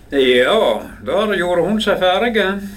Ja, där gjorde hon sig färdig.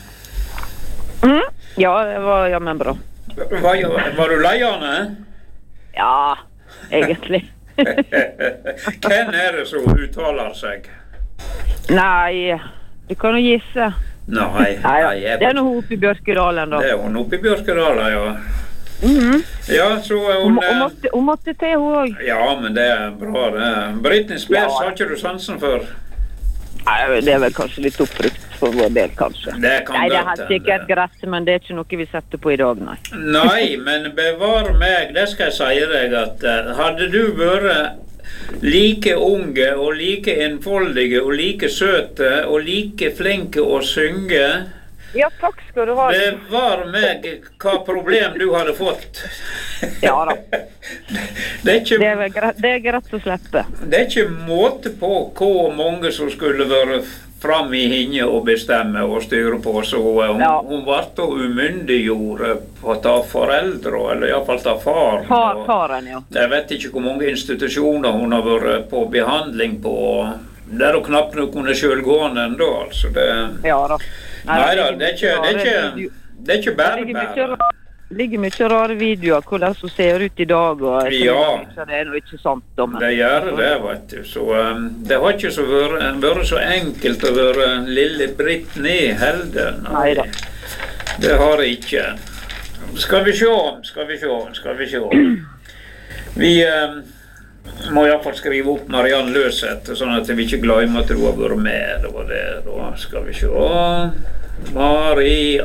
Ja, det var jammen bra. Var du lejande? Ja, egentlig. Hvem det som uttaler seg? Nei, du kan jo gisse. Nei, det er noe oppe i Bjørkedalen da. Det er hun oppe i Bjørkedalen, ja. Ja, så Hun måtte til hun også. Ja, men det er bra det. Britney Spears har ikke du sansen for? Nei, det er vel kanskje litt oppfrukt for vår del, kanskje. Det kan nei, det er godt helt sikkert greit, men det er ikke noe vi setter på i dag, nei. Nei, men bevar meg, det skal jeg si deg at hadde du vært like unge og like enfoldige og like søte og like flinke å synge. Ja, takk skal du ha. Bevar meg hva problem du hadde fått. Ja da. Det er greit å slippe. Det er ikke måte på hvor mange som skulle være fram i henne og bestemme og styre på, så hun ble da umyndiggjort av foreldre, eller i hvert fall av far. Faren, ja. Jeg vet ikke hvor mange institusjoner hun har vært på behandling på. Det er jo knapt nok hun er selvgående enda, altså. Ja da. Neida, det er ikke bare. Det ligger mye rare videoer hvordan hun ser ut i dag, og ja, det er jo ikke sant. Det gjør det, vet du. Så det har ikke så vært så enkelt å være lille Britney heller. Neida. Det har det ikke. Skal vi se. Vi må i hvert fall skrive opp Marianne Løseth, sånn at vi ikke glemmer at du har vært med. Det var det, da skal vi se. Marianne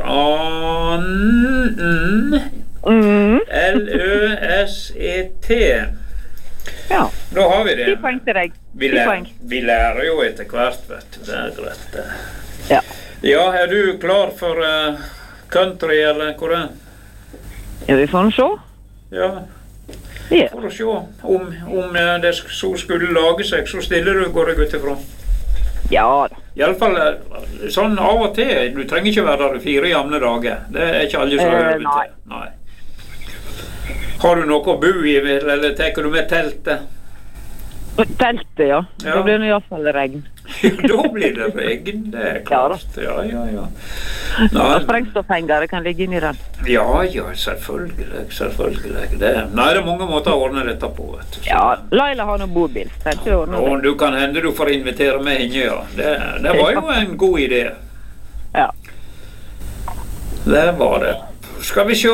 Løseth. Ja. Da har vi det. 10 poeng til deg. Vi lærer jo etter hvert, vet du. Det er greit. Ja. Ja, er du klar for country, eller hvor er det? Ja, vi får se. Ja. For å se om det så skulle lage seg, så stiller du, går jeg ut ifra. Ja da. I alle fall sånn av og til. Du trenger ikke være der 4 jevne dager. Det er ikke alle som hører til. Nei. Har du noe å bo i, eller tenker du med teltet? Teltet, ja. Da blir det i hvert fall regn. Da blir det regn, det er klart. Ja. Sprengstoffhenger kan ligge inn i den. Ja, selvfølgelig. Nei, det er mange måter å ordne dette på, vet du. Ja, Laila har noen bobil. Og du kan hende du får invitere med henne, ja. Det var jo en god idé. Ja. Det var det. Skal vi se.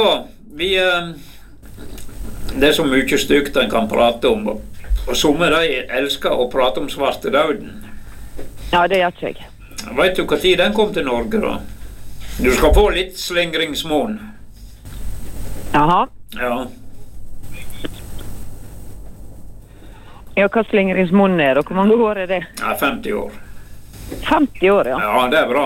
Det er så mye stygt en kan prate om, og somme de elsker å prate om svartedauden. Ja, det gjør ikke jeg. Vet du hva tid den kom til Norge, da? Du skal få litt slingringsmån. Jaha. Ja. Ja, hva slingringsmån er, og hvor mange år er det? Ja, 50 år. 50 år, ja. Ja, det er bra.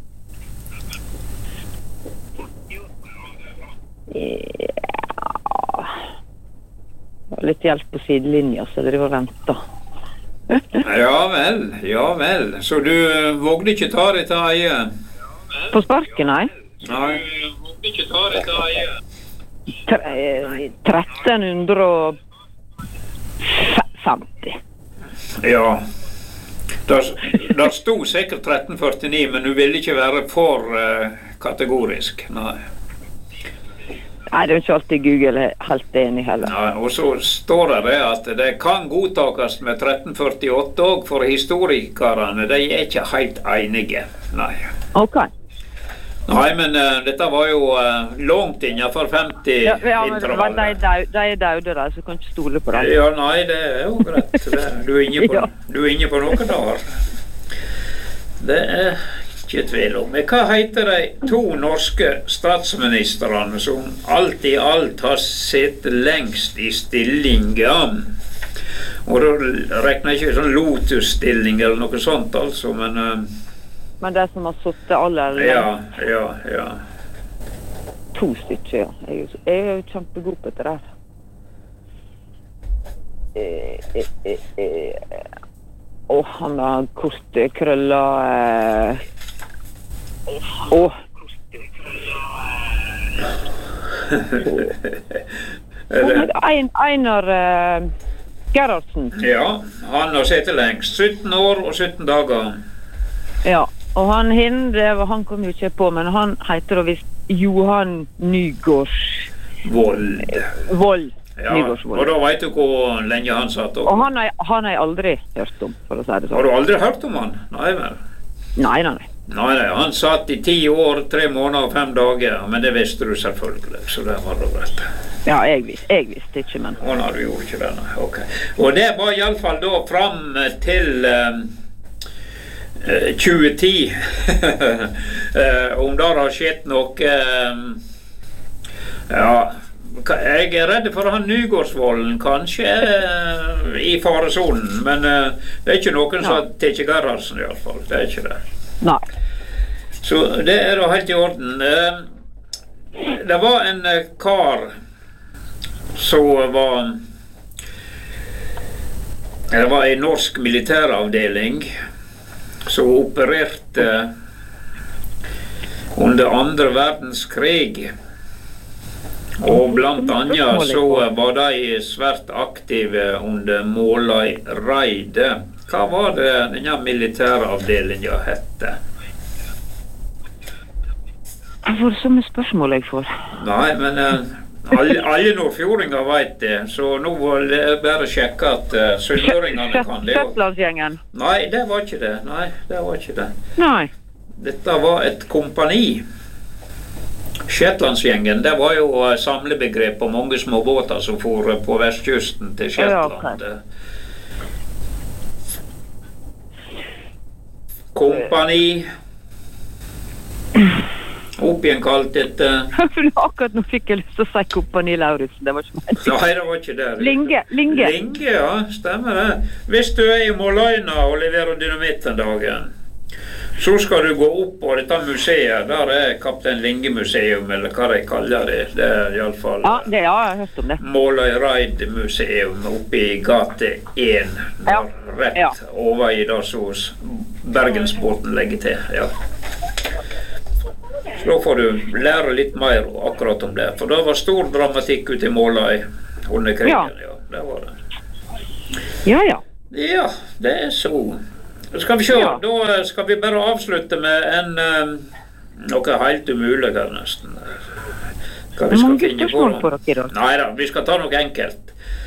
Ja. Litt hjelp på sidelinja, så det var ventet. Ja vel. Så du vågde ikke ta det til eie? På sparken, nei. Nei. Du vågde ikke ta det til eie? 1350. Ja. Der sto sikkert 1349, men du ville ikke være for kategorisk. Nei. Nei, det er ikke alltid Google helt enig heller. Ja, og så står det at det kan godtakes med 1348 også, for historikerne, de er ikke helt enige. Nei. Ok. Nei, men dette var jo langt innenfor 50 intervaller. De er døde der, så du kan ikke stole på det. Ja, nei, det er jo greit. Du er inne på noe der. Det er ikke tvil om. Men hva heter de 2 norske statsministrene som alt i alt har sett lengst i stillingen? Og da regner jeg ikke sånn Lotus-stilling eller noe sånt, altså, men det som har suttet aller lengst? Ja. 2 stykker, ja. Jeg er jo kjempegod på det der. Han har korte krøller. Einar Gerhardsen. Ja, han har sittet lengst. 17 år og 17 dager. Og han kom jo ikke på, men han heter da visst Johan Vold. Ja, Nygårdsvold. og da vet du hvor lenge han satt opp. Og han har jeg aldri hørt om, for å si det sånn. Har du aldri hørt om han? Nei, vel? Nei. Nei, han satt i 10 år, 3 måneder og 5 dager, men det visste du selvfølgelig, så det var det rett. Ja, jeg visste ikke, men... Nei, du gjorde ikke det, nei, ok. Og det var i alle fall da fram til 2010, om det har skjedd noe, ja, jeg er redd for han Nygårdsvolden kanskje i faresonen, men det er ikke noen som har tatt Gerhardsen i alle fall, det er ikke det. Nei. Så det er da helt i orden. Det var en kar som det var en norsk militæravdeling som opererte under andre verdenskrig. Og blant annet så var de svært aktive under Måløy-raidet. Hva var det denne militæravdelingen hette? Jeg får så mye spørsmål jeg får. Nei, men alle nordfjordinger vet det, så nå vil jeg bare sjekke at sunnmøringene kan det. Shetlandsgjengen? Nei, det var ikke det. Nei. Dette var et kompani. Shetlandsgjengen, det var jo samlebegrep på mange små båter som for på vestkysten til Shetland. Ja, Kompani. Opp igjen kalt etter... Akkurat nå fikk jeg lyst til å si Kompani Lauritzen, det var ikke meg. Nei, det var ikke det. Linge, ja, stemmer det. Hvis du er i Måløyna og leverer dynamitt den dagen, så skal du gå opp på dette museet. Der er Kaptein Linge-museum, eller hva de kaller det. Det er i alle fall... Ja, jeg har hørt om det. Måløy-raid-museum oppe i gate 1. Rett over i det som Bergensbåten legger til, ja. Så da får du lære litt mer akkurat om det. For det var stor dramatikk ute i Måløy under krigen, ja. Det var det. Ja, det er så... Skal vi se, da skal vi bare avslutte med noe helt umulig her nesten. Hva vi skal finne på? Neida, vi skal ta noe enkelt.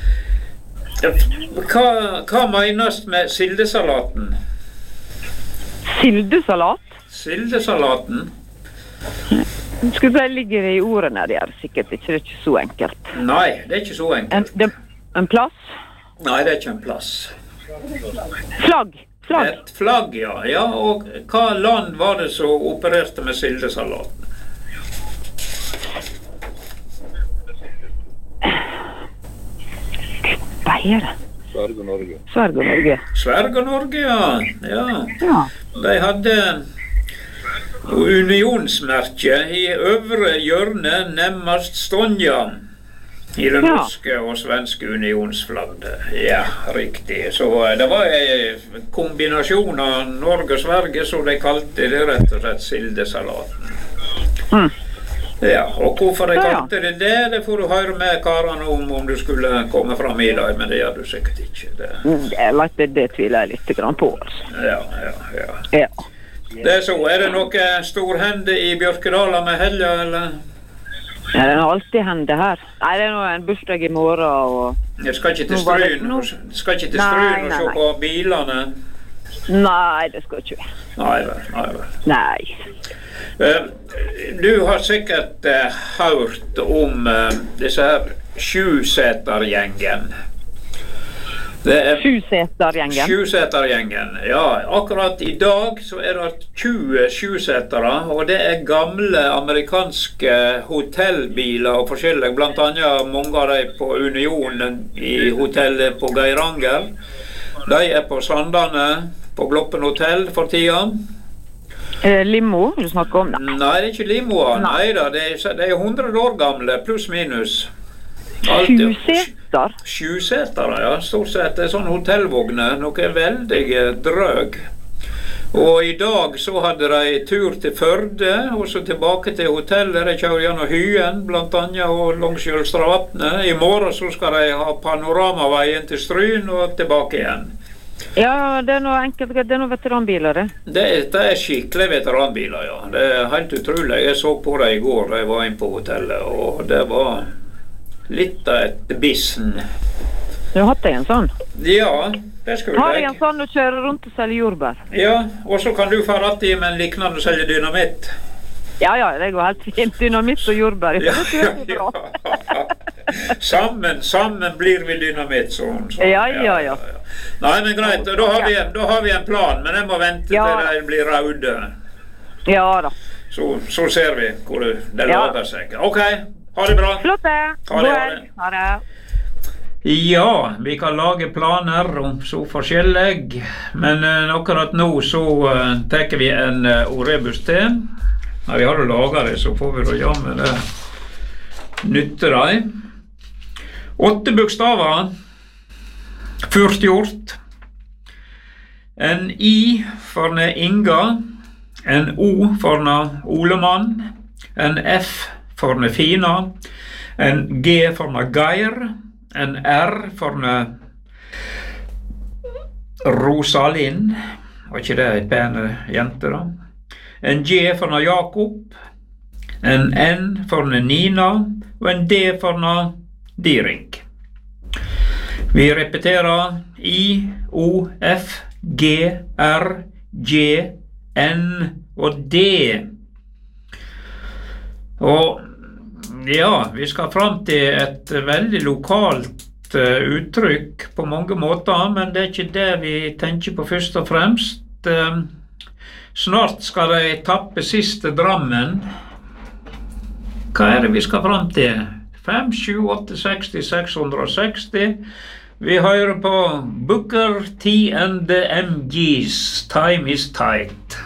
Hva menes med sildesalaten? Sildesalat? Sildesalaten? Skulle bare ligge i ordene der, sikkert ikke, det er ikke så enkelt. Nei, det er ikke så enkelt. En plass? Nei, det er ikke en plass. Flagg? Et flagg, ja. Og hva land var det som opererte med sildesalaten? Hva er det? Sverige-Norge. Sverige-Norge, ja. De hadde unionsmerke i øvre hjørne nærmest Stonja. I det norske og svenske unionsflagget. Ja, riktig. Så det var en kombinasjon av Norge og Sverige, så de kalte det rett og slett sildesalaten. Ja, og hvorfor de kalte det får du høre med karene om du skulle komme fram i dag, men det gjør du sikkert ikke. Det tviler jeg litt på. Ja. Det er så. Er det noe storhende i Bjørkedala med helga, eller? Ja, det er alltid hende her. Nei, det er nå en bursdag i morgen, og... Jeg skal ikke til Stryn og se på bilene? Nei, det skal ikke. Nei. Du har sikkert hørt om disse her Sjusetergjengen. Sjusetergjengen, ja. Akkurat i dag så er det 20 sjusetere, og det er gamle amerikanske hotellbiler og forskjellige, blant annet mange av de på Unionen i hotellet på Geiranger. De er på Sandane, på Gloppen hotell for tida. Limo, du snakker om det? Nei, det er ikke limoer. Neida, det er 100 år gamle, pluss minus. Sjusetere, ja. Stort sett er sånn hotellvogner, noe veldig drøg. Og i dag så hadde de tur til Førde, og så tilbake til hotellet. De kjører gjennom Hyen, blant annet, og langs Jølstravatnet. I morgen så skal de ha panoramaveien til Stryn og tilbake igjen. Ja, det noe enkelt, det noe veteranbiler, det. Det skikkelig veteranbiler, ja. Det helt utrolig. Jeg så på det i går da jeg var inne på hotellet, og det var litt av et bissen. Du har hatt deg en sånn? Ja, det skulle Har jeg en sånn og kjører rundt og selger jordbær? Ja, og så kan du få rett i med en lignende og selge dynamitt. Ja, det går helt fint. Dynamitt og jordbær. Ja. Sammen blir vi dynamitt, sånn. Ja. Nei, men greit, da har vi en plan, men jeg må vente til de blir røde. Ja da. Så ser vi hvor det lager seg. Ok, ha det bra. Flott det. Ha det. Ja, vi kan lage planer om så forskjellig, men akkurat nå så tar vi en orebus til. Når vi har laget det, så får vi da jammen det nytte deg. 8 bokstaver, først gjort. En I for Inga, en O for Olemann, en F for Fina, en G for Geir, en R for Rosalind, var ikke det en pene jente da? En J for Jakob, en N for Nina, og en D for Diring. Vi repeterer I, O, F, G, R, J, N og D. Og ja, vi skal fram til et veldig lokalt uttrykk på mange måter, men det ikke det vi tenker på først og fremst. Snart skal de tappe siste drammen. Hva det vi skal fram til? 5, 7, 8, 60, 660. Vi hører på Booker T and the MGs. Time is tight.